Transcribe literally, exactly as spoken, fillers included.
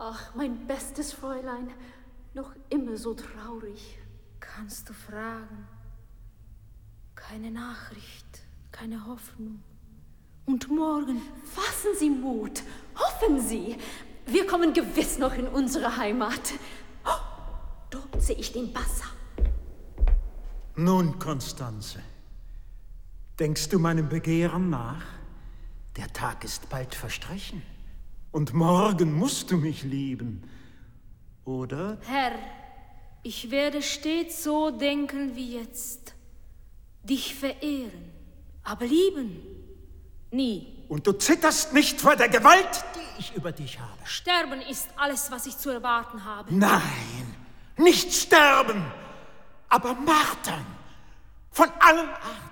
Ach, mein bestes Fräulein, noch immer so traurig. Kannst du fragen? Keine Nachricht, keine Hoffnung. Und morgen? Fassen Sie Mut, hoffen Sie. Wir kommen gewiss noch in unsere Heimat. Oh, dort sehe ich den Bassa. Nun, Constanze, denkst du meinem Begehren nach? Der Tag ist bald verstrichen. Und morgen musst du mich lieben, oder? Herr, ich werde stets so denken wie jetzt. Dich verehren, aber lieben nie. Und du zitterst nicht vor der Gewalt, die ich über dich habe. Sterben ist alles, was ich zu erwarten habe. Nein, nicht sterben, aber martern. Von allen Arten.